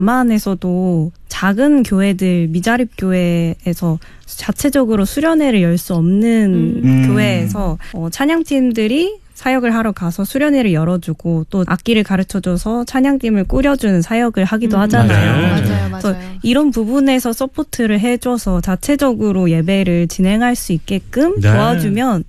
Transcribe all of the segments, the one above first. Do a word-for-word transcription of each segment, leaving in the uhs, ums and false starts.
남한에서도 작은 교회들, 미자립 교회에서 자체적으로 수련회를 열 수 없는 음. 교회에서 어, 찬양팀들이 사역을 하러 가서 수련회를 열어주고 또 악기를 가르쳐줘서 찬양팀을 꾸려주는 사역을 하기도 음. 하잖아요. 맞아요. 맞아요, 그래서 맞아요. 이런 부분에서 서포트를 해줘서 자체적으로 예배를 진행할 수 있게끔 네. 도와주면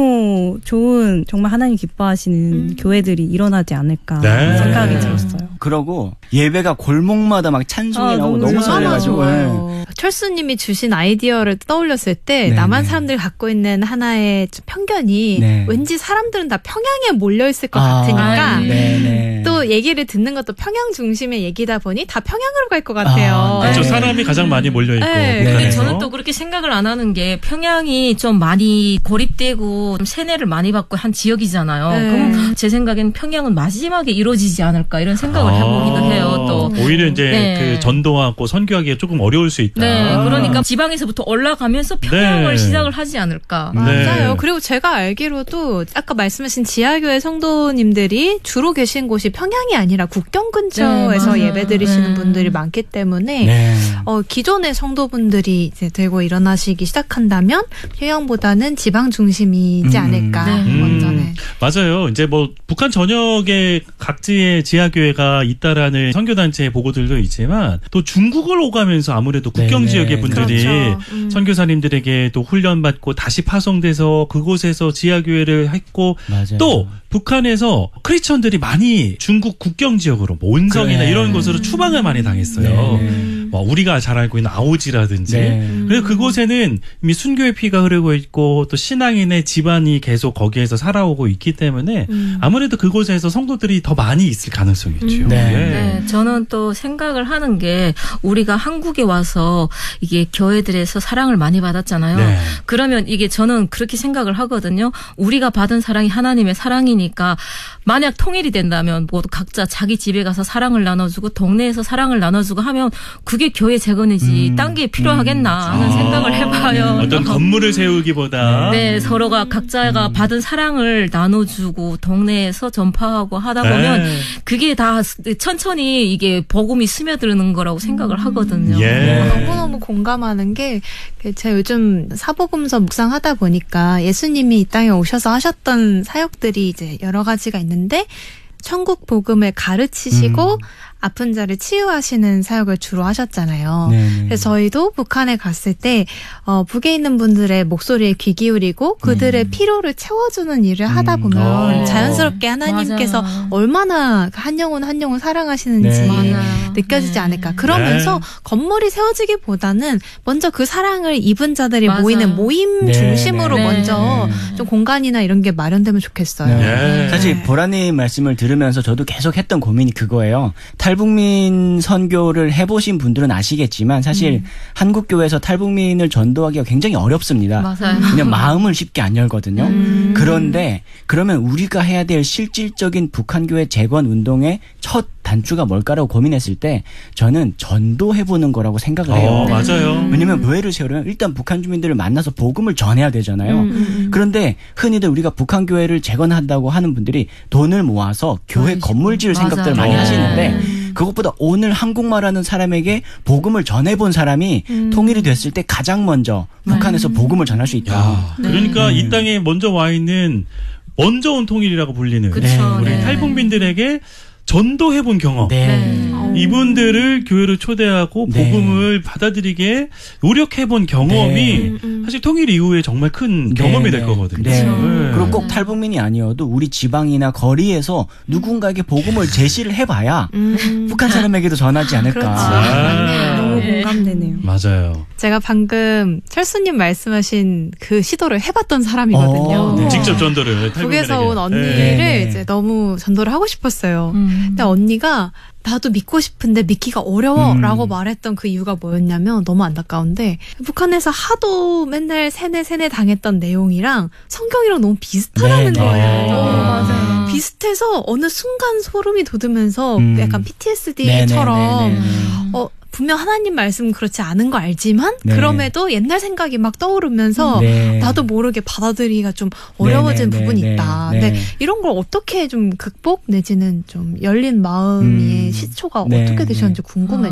너무 좋은, 정말 하나님 기뻐하시는 음. 교회들이 일어나지 않을까 네. 생각이 들었어요. 그러고 예배가 골목마다 막 찬송이 아, 나오고 너무 너무 좋아요. 설레가지고. 좋아요. 철수님이 주신 아이디어를 떠올렸을 때 네, 남한 네. 사람들이 갖고 있는 하나의 좀 편견이 네. 왠지 사람들은 다 평양에 몰려 있을 것 아, 같으니까 네네. 또 얘기를 듣는 것도 평양 중심의 얘기다 보니 다 평양으로 갈 것 같아요. 아, 네. 그렇죠. 사람이 가장 많이 몰려있고. 네. 근데 북한에서. 저는 또 그렇게 생각을 안 하는 게 평양이 좀 많이 고립되고 좀 세뇌를 많이 받고 한 지역이잖아요. 네. 그럼 제 생각엔 평양은 마지막에 이루어지지 않을까 이런 생각을 아, 해보기도 해요. 또 오히려 이제 네. 그 전도하고 선교하기가 조금 어려울 수 있다. 네, 그러니까 지방에서부터 올라가면서 평양을 네. 시작을 하지 않을까. 맞아요. 네. 그리고 제가 알기로도 아까 말씀하신 지하교회 성도님들이 주로 계신 곳이 평양이 아니라 국경 근처에서 네, 맞아요. 예배드리시는 네. 분들이 많기 때문에 네. 어, 기존의 성도분들이 이제 되고 일어나시기 시작한다면 평양보다는 지방 중심이지 음. 않을까. 네. 음, 완전해. 맞아요. 이제 뭐 북한 전역에 각지의 지하교회가 있다라는 선교단체의 보고들도 있지만 또 중국을 오가면서 아무래도 국경 네네. 지역의 분들이 그렇죠. 음. 선교사님들에게 또 훈련받고 다시 파송돼서 그곳에서 지하교회를 했고 맞아요. 또 북한에서 크리스천들이 많이 중국 국경 지역으로 뭐 온성이나 그래. 이런 곳으로 추방을 많이 당했어요. 네. 뭐 우리가 잘 알고 있는 아오지라든지. 네. 그래서 그곳에는 이미 순교의 피가 흐르고 있고 또 신앙인의 집안이 계속 거기에서 살아오고 있기 때문에 음. 아무래도 그곳에서 성도들이 더 많이 있을 가능성이 있죠. 음. 네. 네, 저는 또 생각을 하는 게 우리가 한국에 와서 이게 교회들에서 사랑을 많이 받았잖아요. 네. 그러면 이게 저는 그렇게 생각을 하거든요. 우리가 받은 사랑이 하나님의 사랑이니까 만약 통일이 된다면 모두 각자 자기 집에 가서 사랑을 나눠주고 동네에서 사랑을 나눠주고 하면 그게 교회 재건이지 음. 딴 게 필요하겠나 하는 아. 생각을 해봐요. 어떤 건물을 세우기보다 네, 서로가 각자가 음. 받은 사랑을 나눠주고 동네에서 전파하고 하다 보면 네. 그게 다 천천히 이게 복음이 스며드는 거라고 생각을 하거든요. 예. 너무너무 공감하는 게 제가 요즘 사복음서 묵상하다 보니까 예수님이 이 땅에 오셔서 하셨던 사역들이 이제 여러 가지가 있는데 천국 복음을 가르치시고 음. 아픈 자를 치유하시는 사역을 주로 하셨잖아요. 네네. 그래서 저희도 북한에 갔을 때 어, 북에 있는 분들의 목소리에 귀 기울이고 그들의 음. 필요를 채워주는 일을 하다 음. 보면 어. 자연스럽게 하나님께서 맞아요. 얼마나 한 영혼 한 영혼 사랑하시는지 네. 맞아요. 느껴지지 네. 않을까. 그러면서 네. 건물이 세워지기보다는 먼저 그 사랑을 입은 자들이 맞아요. 모이는 모임 네, 중심으로 네. 먼저 네. 좀 공간이나 이런 게 마련되면 좋겠어요. 네. 네. 사실 보라님 말씀을 들으면서 저도 계속 했던 고민이 그거예요. 탈북민 선교를 해보신 분들은 아시겠지만 사실 음. 한국교회에서 탈북민을 전도하기가 굉장히 어렵습니다. 맞아요. 그냥 마음을 쉽게 안 열거든요. 음. 그런데 그러면 우리가 해야 될 실질적인 북한교회 재건 운동의 첫 단추가 뭘까라고 고민했을 때 저는 전도해보는 거라고 생각을 해요. 어, 맞아요. 왜냐면 교회를 세우려면 일단 북한 주민들을 만나서 복음을 전해야 되잖아요. 음, 음. 그런데 흔히들 우리가 북한 교회를 재건한다고 하는 분들이 돈을 모아서 교회 아이고, 건물 지을 맞아요. 생각들을 많이 네. 하시는데 음. 그것보다 오늘 한국말하는 사람에게 복음을 전해본 사람이 음. 통일이 됐을 때 가장 먼저 북한에서 복음을 전할 수 있다. 야, 그러니까 네. 이 땅에 먼저 와 있는 먼저 온 통일이라고 불리는 그쵸, 우리 네. 탈북민들에게 전도해본 경험. 네. 네. 이분들을 교회로 초대하고 네. 복음을 받아들이게 노력해본 경험이 네. 음, 음. 사실 통일 이후에 정말 큰 경험이 네, 될 네. 거거든요. 네. 네. 그리고 꼭 탈북민이 아니어도 우리 지방이나 거리에서 누군가에게 복음을 제시를 해봐야 음. 북한 사람에게도 전하지 않을까. 그렇지. 아. 너무 네. 공감되네요. 맞아요. 제가 방금 철수님 말씀하신 그 시도를 해봤던 사람이거든요. 어, 네. 직접 전도를 북에서 온 언니를 네. 네. 이제 너무 전도를 하고 싶었어요. 음. 근데 언니가 나도 믿고 싶은데 믿기가 어려워 음. 라고 말했던 그 이유가 뭐였냐면 너무 안타까운데 북한에서 하도 맨날 세뇌 세뇌 당했던 내용이랑 성경이랑 너무 비슷하다는 네, 네. 거예요. 어, 맞아요. 비슷해서 어느 순간 소름이 돋으면서 음. 약간 피티에스디처럼 네, 네, 네, 네. 어, 분명 하나님 말씀은 그렇지 않은 거 알지만 네. 그럼에도 옛날 생각이 막 떠오르면서 네. 나도 모르게 받아들이기가 좀 어려워진 네, 네, 부분이 네, 있다. 네. 근데 이런 걸 어떻게 좀 극복 내지는 좀 열린 마음의 음. 시초가 네, 어떻게 네. 되셨는지 궁금해요.